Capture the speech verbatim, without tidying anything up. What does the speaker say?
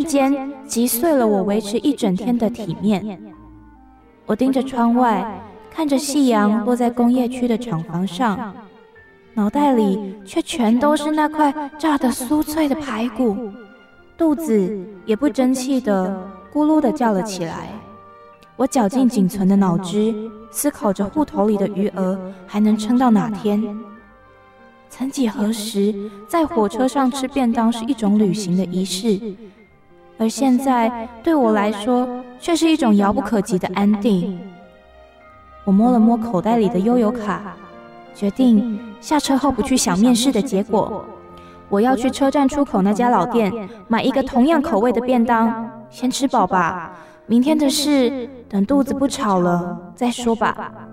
间击碎了我维持一整天的体面。我盯着窗外，看着夕阳落在工业区的厂房上，脑袋里却全都是那块炸得酥脆的排骨，肚子也不争气的咕噜的叫了起来。我绞尽仅存的脑汁，思考着户头里的余额还能撑到哪天。曾几何时，在火车上吃便当是一种旅行的仪式，而现在对我来说却是一种遥不可及的安定。我摸了摸口袋里的悠游卡，决定下车后不去想面试的结果，我要去车站出口那家老店买一个同样口味的便当，先吃饱吧，明天的事等肚子不吵了再说吧。